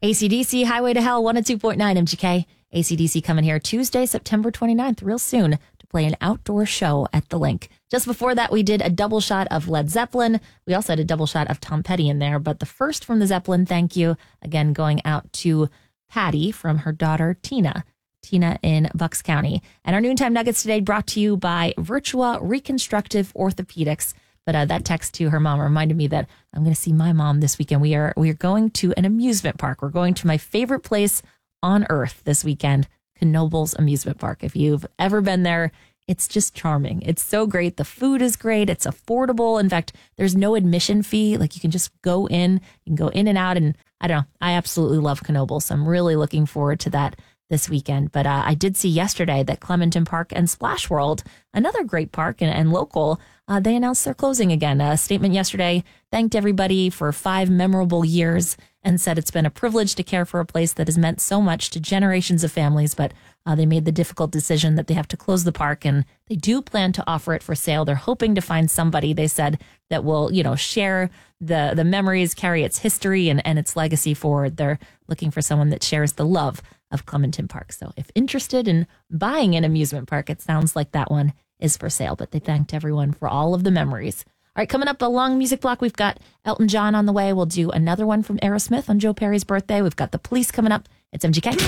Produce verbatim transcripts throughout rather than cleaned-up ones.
A C D C, Highway to Hell, one oh two point nine M G K. A C D C coming here Tuesday, September twenty-ninth, real soon, to play an outdoor show at the Link. Just before that, we did a double shot of Led Zeppelin. We also had a double shot of Tom Petty in there. But the first from the Zeppelin, thank you, again, going out to Patty from her daughter, Tina. Tina in Bucks County. And our Noontime Nuggets today brought to you by Virtua Reconstructive Orthopedics. But uh, that text to her mom reminded me that I'm going to see my mom this weekend. We are we are going to an amusement park. We're going to my favorite place on earth this weekend, Knoebels Amusement Park. If you've ever been there, it's just charming. It's so great. The food is great. It's affordable. In fact, there's no admission fee. Like, you can just go in, you can go in and out. And I don't know, I absolutely love Knoebels. So I'm really looking forward to that this weekend. But uh, I did see yesterday that Clementon Park and Splash World, another great park and, and local, uh, they announced they're closing again. A statement yesterday thanked everybody for five memorable years and said it's been a privilege to care for a place that has meant so much to generations of families. But uh, they made the difficult decision that they have to close the park, and they do plan to offer it for sale. They're hoping to find somebody, they said, that will, you know, share the, the memories, carry its history and, and its legacy forward. They're looking for someone that shares the love of Clementon Park. So if interested in buying an amusement park, it sounds like that one is for sale. But they thanked everyone for all of the memories. All right, coming up a long music block, we've got Elton John on the way. We'll do another one from Aerosmith on Joe Perry's birthday. We've got the Police coming up. It's M G K.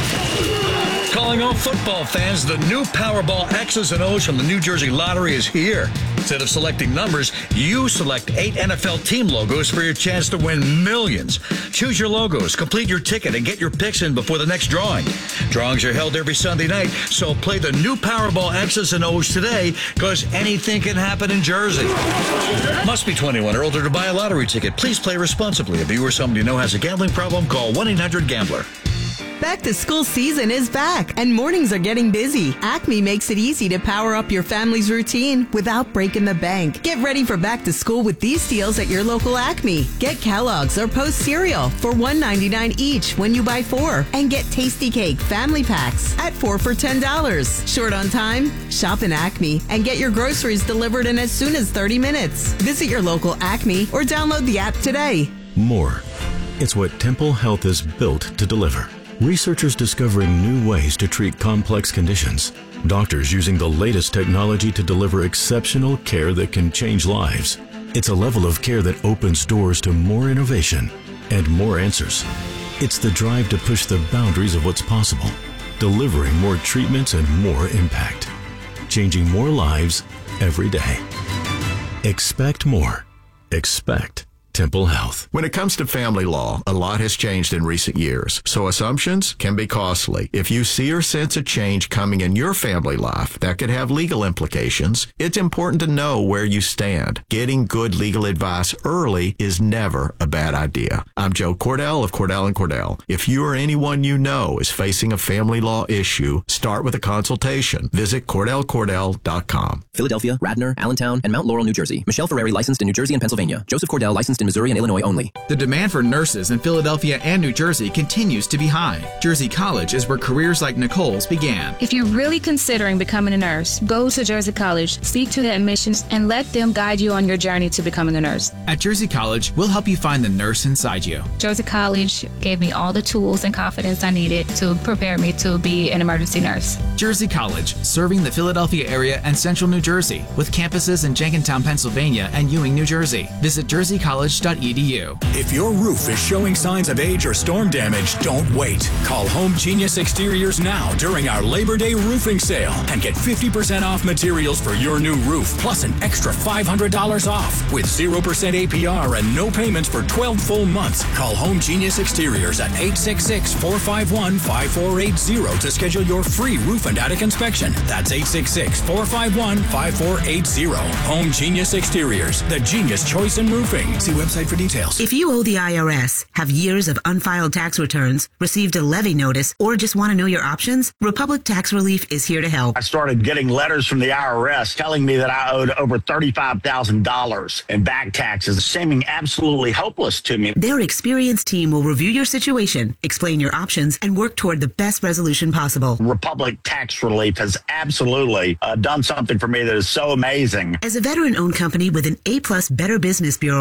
Calling all football fans, the new Powerball X's and O's from the New Jersey Lottery is here. Instead of selecting numbers, you select eight N F L team logos for your chance to win millions. Choose your logos, complete your ticket, and get your picks in before the next drawing. Drawings are held every Sunday night, so play the new Powerball X's and O's today, because anything can happen in Jersey. Must be twenty-one or older to buy a lottery ticket. Please play responsibly. If you or somebody you know has a gambling problem, call one eight hundred gambler. Back to school season is back, and mornings are getting busy. Acme makes it easy to power up your family's routine without breaking the bank. Get ready for back to school with these deals at your local Acme. Get Kellogg's or Post cereal for one ninety-nine each when you buy four, and get Tasty Cake family packs at four for ten dollars. Short on time? Shop in Acme and get your groceries delivered in as soon as thirty minutes. Visit your local Acme or download the app today. More. It's what Temple Health is built to deliver. Researchers discovering new ways to treat complex conditions. Doctors using the latest technology to deliver exceptional care that can change lives. It's a level of care that opens doors to more innovation and more answers. It's the drive to push the boundaries of what's possible, delivering more treatments and more impact, changing more lives every day. Expect more. Expect Temple Health. When it comes to family law, a lot has changed in recent years, so assumptions can be costly. If you see or sense a change coming in your family life that could have legal implications, it's important to know where you stand. Getting good legal advice early is never a bad idea. I'm Joe Cordell of Cordell and Cordell. If you or anyone you know is facing a family law issue, start with a consultation. Visit Cordell Cordell dot com. Philadelphia, Radnor, Allentown, and Mount Laurel, New Jersey. Michelle Ferreri, licensed in New Jersey and Pennsylvania. Joseph Cordell, licensed in Missouri and Illinois only. The demand for nurses in Philadelphia and New Jersey continues to be high. Jersey College is where careers like Nicole's began. If you're really considering becoming a nurse, go to Jersey College, speak to the admissions, and let them guide you on your journey to becoming a nurse. At Jersey College, we'll help you find the nurse inside you. Jersey College gave me all the tools and confidence I needed to prepare me to be an emergency nurse. Jersey College, serving the Philadelphia area and central New Jersey, with campuses in Jenkintown, Pennsylvania, and Ewing, New Jersey. Visit jersey college dot e d u. If your roof is showing signs of age or storm damage, don't wait. Call Home Genius Exteriors now during our Labor Day roofing sale and get fifty percent off materials for your new roof, plus an extra five hundred dollars off with zero percent A P R and no payments for twelve full months. Call Home Genius Exteriors at eight six six, four five one, five four eight zero to schedule your free roof and attic inspection. That's eight six six, four five one, five four eight zero. Home Genius Exteriors, the genius choice in roofing. See website for details. If you owe the I R S, have years of unfiled tax returns, received a levy notice, or just want to know your options, Republic Tax Relief is here to help. I started getting letters from the I R S telling me that I owed over thirty-five thousand dollars in back taxes, seeming absolutely hopeless to me. Their experienced team will review your situation, explain your options, and work toward the best resolution possible. Republic Tax Relief has absolutely uh, done something for me that is so amazing. As a veteran-owned company with an A-plus Better Business Bureau rating,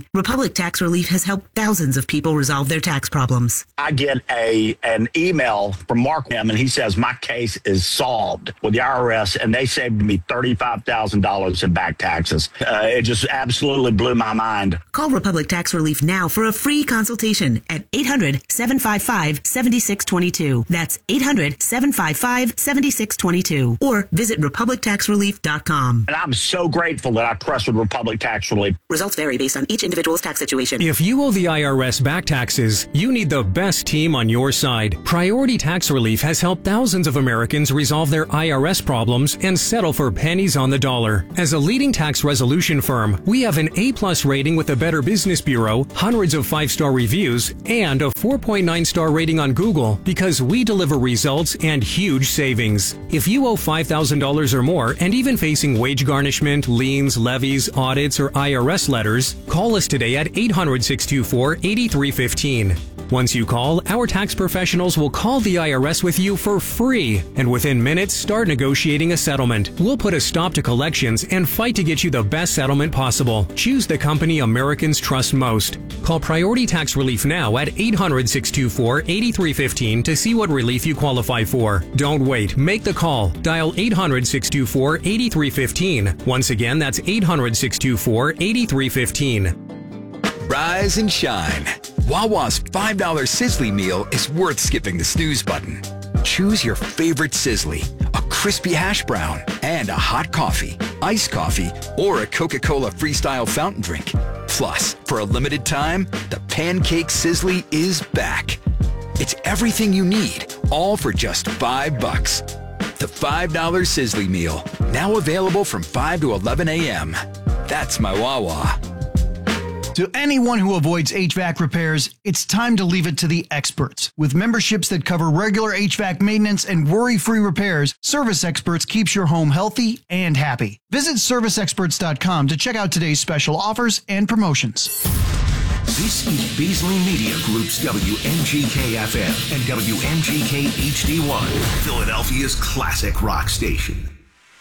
Republic Tax Relief has helped thousands of people resolve their tax problems. I get a an email from Mark M, and he says my case is solved with the I R S, and they saved me thirty-five thousand dollars in back taxes. Uh, it just absolutely blew my mind. Call Republic Tax Relief now for a free consultation at eight hundred, seven five five, seven six two two. That's eight hundred, seven five five, seven six two two. Or visit republic tax relief dot com. And I'm so grateful that I trusted Republic Tax Relief. Results vary based on each individual's tax situation. If you owe the I R S back taxes, you need the best team on your side. Priority Tax Relief has helped thousands of Americans resolve their I R S problems and settle for pennies on the dollar. As a leading tax resolution firm, we have an A-plus rating with the Better Business Bureau, hundreds of five-star reviews, and a four point nine star rating on Google because we deliver results and huge savings. If you owe five thousand dollars or more and even facing wage garnishment, liens, levies, audits, or I R S letters, call us today at eight hundred, six two four, eight three one five. Once you call, our tax professionals will call the I R S with you for free, and within minutes, start negotiating a settlement. We'll put a stop to collections and fight to get you the best settlement possible. Choose the company Americans trust most. Call Priority Tax Relief now at eight hundred, six two four, eight three one five to see what relief you qualify for. Don't wait. Make the call. Dial eight hundred, six two four, eight three one five. Once again, that's eight hundred, six two four, eight three one five. Rise and shine. Wawa's five dollar Sizzly meal is worth skipping the snooze button. Choose your favorite Sizzly, a crispy hash brown, and a hot coffee, iced coffee, or a Coca-Cola Freestyle fountain drink. Plus, for a limited time, the Pancake Sizzly is back. It's everything you need, all for just five bucks. The five dollar Sizzly meal, now available from five to eleven a.m. That's my Wawa. To anyone who avoids H V A C repairs, it's time to leave it to the experts. With memberships that cover regular H V A C maintenance and worry-free repairs, Service Experts keeps your home healthy and happy. Visit service experts dot com to check out today's special offers and promotions. This is Beasley Media Group's W M G K F M and W M G K H D one, Philadelphia's classic rock station.